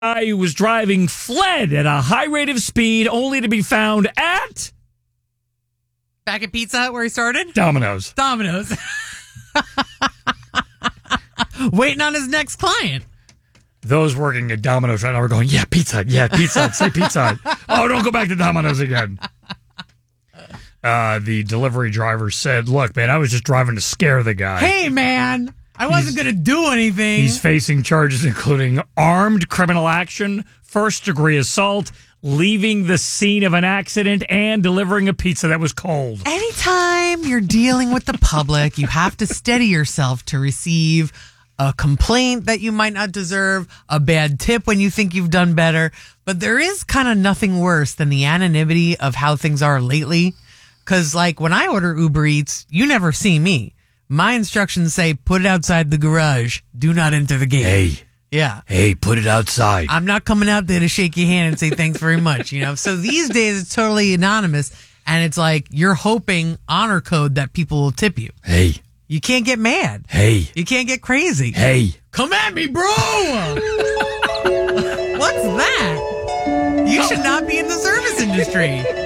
guy who was driving fled at a high rate of speed, only to be found at Back at Pizza Hut where he started? Domino's. Waiting on his next client. Those working at Domino's right now are going, yeah, Pizza Hut, say Pizza Hut. Oh, don't go back to Domino's again. The delivery driver said, look, man, I was just driving to scare the guy. Hey, man, I wasn't going to do anything. He's facing charges including armed criminal action, first-degree assault, leaving the scene of an accident, and delivering a pizza that was cold. Anytime you're dealing with the public, you have to steady yourself to receive a complaint that you might not deserve, a bad tip when you think you've done better. But there is kind of nothing worse than the anonymity of how things are lately. Because, like, when I order Uber Eats, you never see me. My instructions say, put it outside the garage. Do not enter the gate. Hey. Yeah. Hey, put it outside. I'm not coming out there to shake your hand and say thanks very much, So these days, it's totally anonymous. And it's like you're hoping honor code that people will tip you. Hey. You can't get mad. Hey. You can't get crazy. Hey. Come at me, bro. What's that? You should not be in the service industry.